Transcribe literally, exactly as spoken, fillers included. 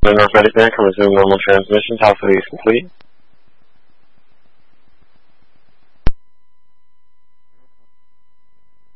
North Ready Bank, resume normal transmission. Tower is complete.